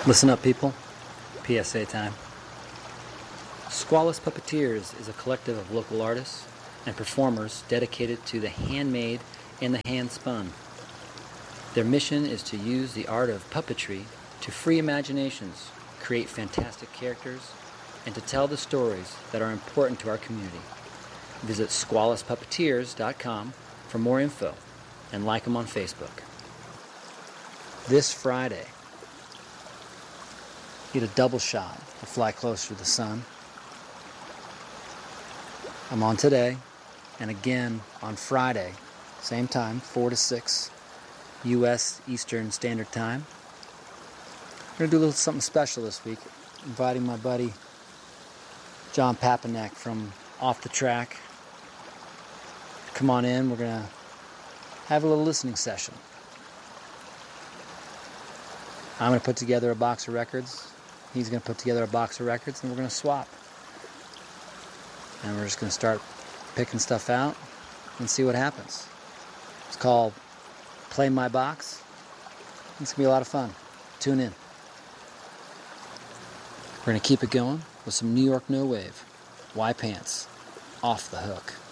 Listen up, people. PSA time. Squalus Puppeteers is a collective of local artists and performers dedicated to the handmade and the hand-spun. Their mission is to use the art of puppetry to free imaginations, create fantastic characters, and to tell the stories that are important to our community. Visit squaluspuppeteers.com for more info and like them on Facebook. This Friday, get a double shot of Fly Closer to the Sun. I'm on today and again on Friday, same time, 4 to 6 U.S. Eastern Standard Time. I'm going to do a little something special this week, inviting my buddy John Papanek from Off the Track. Come on in, we're going to have a little listening session. I'm going to put together a box of records. He's going to put together a box of records, and we're going to swap. And we're just going to start picking stuff out and see what happens. It's called Play My Box. It's going to be a lot of fun. Tune in. We're going to keep it going with some New York No Wave. Y Pants. Off the Hook.